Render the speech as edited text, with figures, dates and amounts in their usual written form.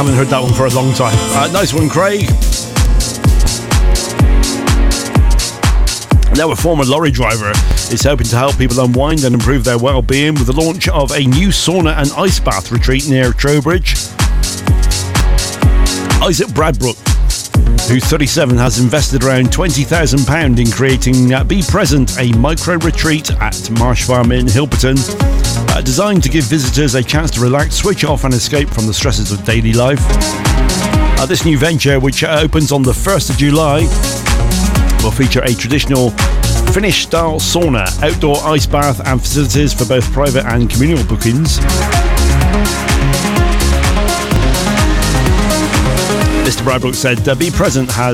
Haven't heard that one for a long time. Nice one, Craig. Now, a former lorry driver is hoping to help people unwind and improve their well-being with the launch of a new sauna and ice bath retreat near Trowbridge. Isaac Bradbrook, who's 37, has invested around £20,000 in creating Be Present, a micro-retreat at Marsh Farm in Hilperton, designed to give visitors a chance to relax, switch off and escape from the stresses of daily life. This new venture, which opens on the 1st of July, will feature a traditional Finnish-style sauna, outdoor ice bath and facilities for both private and communal bookings. Mr. Bradbrook said, Be Present has